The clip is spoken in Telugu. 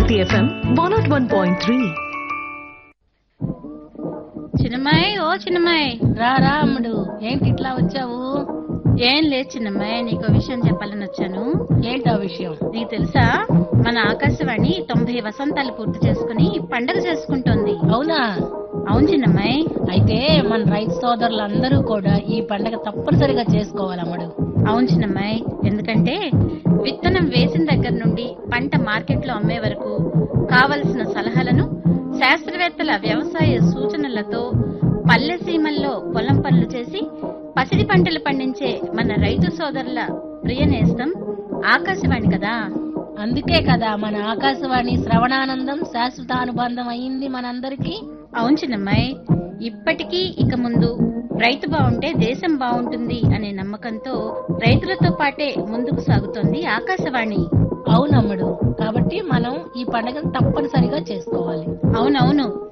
City FM 101.3. చిన్నమ్మాయి, ఓ చిన్నమ్మాయి, రా రా అమ్ముడు, ఏంటి ఇట్లా వచ్చావు? ఏం లేదు చిన్నమ్మాయి, నీకు విషయం చెప్పాలని వచ్చాను. ఏంటా విషయం? నీకు తెలుసా, మన ఆకాశవాణి 90 వసంతాలు పూర్తి చేసుకుని పండగ చేసుకుంటోంది. అవునా? అవును చిన్నమ్మాయి. అయితే మన రైతు సోదరులందరూ కూడా ఈ పండగ తప్పనిసరిగా చేసుకోవాలి అమ్ముడు. అవును చిన్నమ్మాయి, ఎందుకంటే విత్తనం వేసిన దగ్గర నుండి పంట మార్కెట్లో అమ్మే వరకు కావలసిన సలహాలను శాస్త్రవేత్తల వ్యవసాయ సూచనలతో పల్లె సీమల్లో పొలం పనులు చేసి పసిడి పంటలు పండించే మన రైతు సోదరుల ప్రియ నేస్తం ఆకాశవాణి కదా. అందుకే కదా మన ఆకాశవాణి శ్రవణానందం శాశ్వత అనుబంధం అయింది మనందరికీ. అవును చిన్నమ్మాయి, ఇప్పటికీ ఇక ముందు రైతు బాగుంటే దేశం బాగుంటుంది అనే నమ్మకంతో రైతులతో పాటే ముందుకు సాగుతోంది ఆకాశవాణి. అవునమ్ముడు, కాబట్టి మనం ఈ పండుగను తప్పనిసరిగా చేసుకోవాలి. అవునవును,